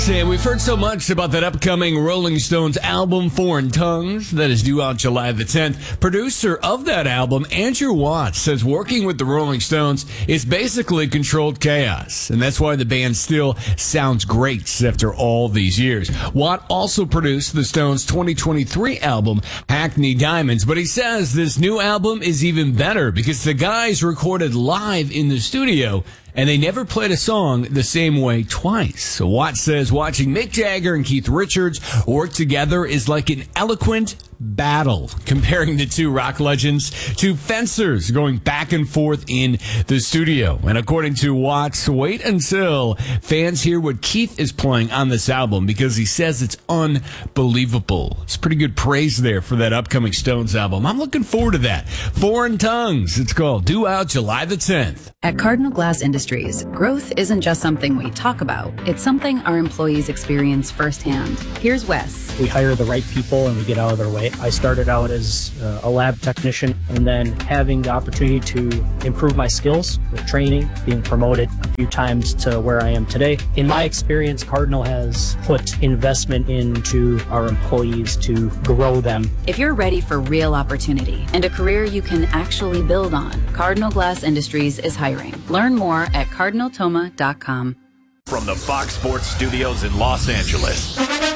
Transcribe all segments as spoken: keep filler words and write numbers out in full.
Say, we've heard so much about that upcoming Rolling Stones album, Foreign Tongues, that is due out July the tenth. Producer of that album, Andrew Watts, says working with the Rolling Stones is basically controlled chaos, and that's why the band still sounds great after all these years. Watt also produced the Stones' twenty twenty-three album, Hackney Diamonds, but he says this new album is even better because the guys recorded live in the studio, and they never played a song the same way twice. So Watt says watching Mick Jagger and Keith Richards work together is like an eloquent battle, comparing the two rock legends to fencers going back and forth in the studio. And according to Watts, wait until fans hear what Keith is playing on this album because he says it's unbelievable. It's pretty good praise there for that upcoming Stones album. I'm looking forward to that. Foreign Tongues, it's called, due out July the tenth. At Cardinal Glass Industries, growth isn't just something we talk about. It's something our employees experience firsthand. Here's Wes. We hire the right people and we get out of their way. I started out as uh, a lab technician, and then having the opportunity to improve my skills with training, being promoted a few times to where I am today. In my experience, Cardinal has put investment into our employees to grow them. If you're ready for real opportunity and a career you can actually build on, Cardinal Glass Industries is hiring. Learn more at cardinal toma dot com. From the Fox Sports Studios in Los Angeles,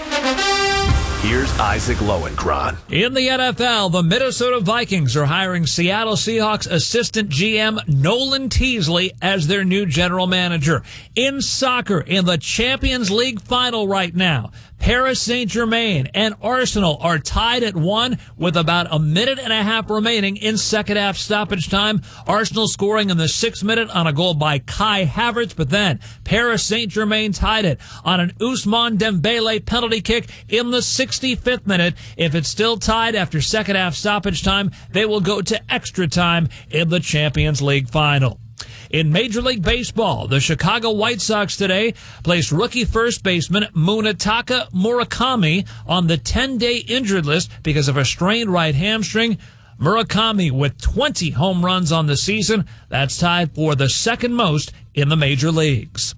here's Isaac Lowenkron. In the N F L, the Minnesota Vikings are hiring Seattle Seahawks assistant G M Nolan Teasley as their new general manager. In soccer, in the Champions League final right now, Paris Saint-Germain and Arsenal are tied at one with about a minute and a half remaining in second half stoppage time. Arsenal scoring in the sixth minute on a goal by Kai Havertz, but then Paris Saint-Germain tied it on an Ousmane Dembele penalty kick in the sixty-fifth minute. If it's still tied after second half stoppage time, they will go to extra time in the Champions League final. In Major League Baseball, the Chicago White Sox today placed rookie first baseman Munetaka Murakami on the ten-day injured list because of a strained right hamstring. Murakami with twenty home runs on the season. That's tied for the second most in the major leagues.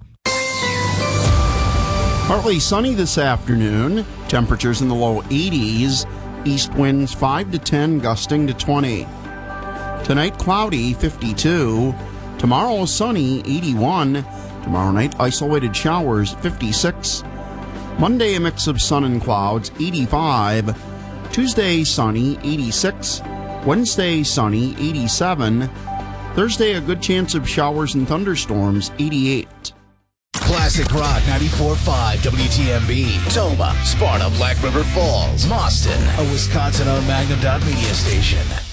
Partly sunny this afternoon. Temperatures in the low eighties. East winds five to ten, gusting to twenty. Tonight, cloudy, fifty-two. Tomorrow, sunny, eighty-one. Tomorrow night, isolated showers, fifty-six. Monday, a mix of sun and clouds, eighty-five. Tuesday, sunny, eighty-six. Wednesday, sunny, eighty-seven. Thursday, a good chance of showers and thunderstorms, eighty-eight. Classic Rock ninety-four point five W T M B, Toma, Sparta, Black River Falls, Boston, a Wisconsin-owned Magnum Dot Media station.